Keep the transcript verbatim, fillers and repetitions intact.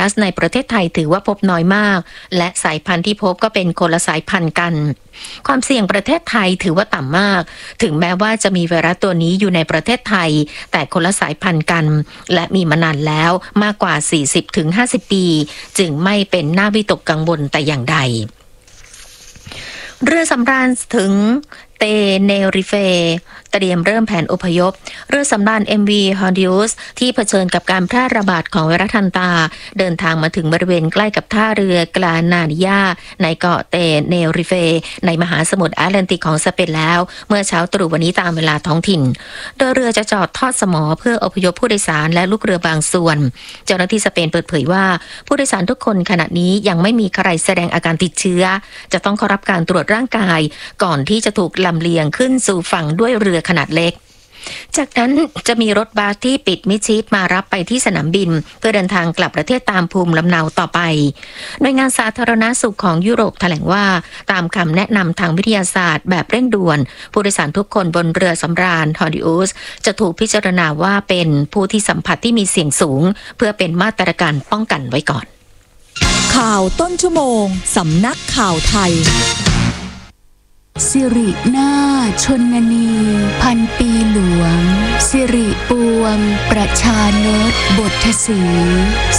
สในประเทศไทยถือว่าพบน้อยมากและสายพันธุ์ที่พบก็เป็นคนละสายพันธุ์กันความเสี่ยงประเทศไทยถือว่าต่ำมากถึงแม้ว่าจะมีไวรัสตัวนี้อยู่ในประเทศไทยแต่คนละสายพันธุ์กันและมีมานานแล้วมากกว่า สี่สิบถึงห้าสิบ ปีจึงไม่เป็นน่าวิตกกังวลแต่อย่างใดเรือสำราญถึงเตเนริเฟเตรียมเริ่มแผนอพยพเรือสำราญ เอ็ม วี Hondius ที่เผชิญกับการแพร่ระบาดของไวรัสฮันตาเดินทางมาถึงบริเวณใกล้กับท่าเรือกลานานิยาในเกาะเตเนริเฟในมหาสมุทรแอตแลนติกของสเปนแล้วเมื่อเช้าตรู่วันนี้ตามเวลาท้องถิ่นโดยเรือจะจอดทอดสมอเพื่ออพยพผู้โดยสารและลูกเรือบางส่วนเจ้าหน้าที่สเปนเปิดเผยว่าผู้โดยสารทุกคนขณะนี้ยังไม่มีใครแสดงอาการติดเชื้อจะต้องเข้ารับการตรวจร่างกายก่อนที่จะถูกลำเลียงขึ้นสู่ฝั่งด้วยเรือขนาดเล็กจากนั้นจะมีรถบัสที่ปิดมิดชิดมารับไปที่สนามบินเพื่อเดินทางกลับประเทศตามภูมิลำเนาต่อไปหน่วยงานสาธารณสุขของยุโรปแถลงว่าตามคำแนะนำทางวิทยาศาสตร์แบบเร่งด่วนผู้โดยสารทุกคนบนเรือสำราญ Hondius จะถูกพิจารณาว่าเป็นผู้ที่สัมผัสที่มีเสี่ยงสูงเพื่อเป็นมาตรการป้องกันไว้ก่อนข่าวต้นชั่วโมงสำนักข่าวไทยสิรินาชนนีพันปีหลวงสิริปวงประชานตบทศรี